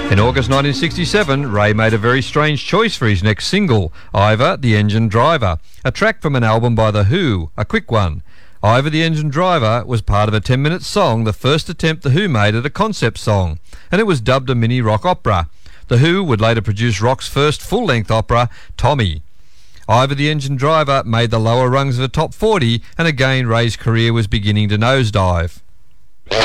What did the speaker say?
In August 1967, Ray made a very strange choice for his next single, Ivor the Engine Driver, a track from an album by The Who, a quick one. Ivor the Engine Driver was part of a 10-minute song, the first attempt The Who made at a concept song, and it was dubbed a mini-rock opera. The Who would later produce rock's first full-length opera, Tommy. Ivor the Engine Driver made the lower rungs of the top 40, and again Ray's career was beginning to nosedive.